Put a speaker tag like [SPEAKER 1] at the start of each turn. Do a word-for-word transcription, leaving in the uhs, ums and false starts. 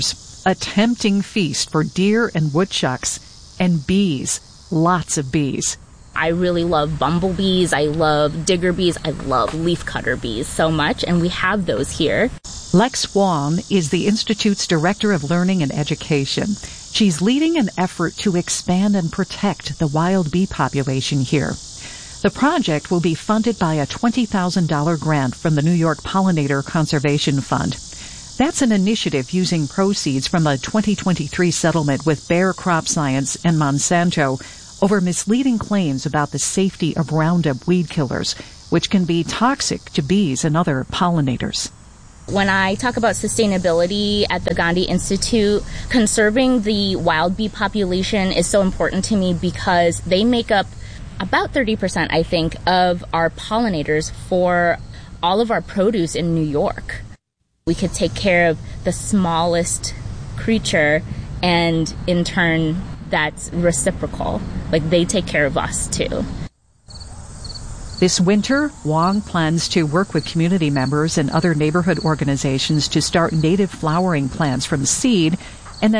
[SPEAKER 1] A tempting feast for deer and woodchucks, and bees, lots of bees.
[SPEAKER 2] I really love bumblebees, I love digger bees, I love leafcutter bees so much, and we have those here.
[SPEAKER 1] Lex Wong is the Institute's Director of Learning and Education. She's leading an effort to expand and protect the wild bee population here. The project will be funded by a twenty thousand dollars grant from the New York Pollinator Conservation Fund. That's an initiative using proceeds from a twenty twenty-three settlement with Bayer Crop Science and Monsanto over misleading claims about the safety of Roundup weed killers, which can be toxic to bees and other pollinators.
[SPEAKER 2] When I talk about sustainability at the Gandhi Institute, conserving the wild bee population is so important to me because they make up about thirty percent, I think, of our pollinators for all of our produce in New York. We could take care of the smallest creature, and in turn, that's reciprocal. Like, they take care of us, too.
[SPEAKER 1] This winter, Wong plans to work with community members and other neighborhood organizations to start native flowering plants from seed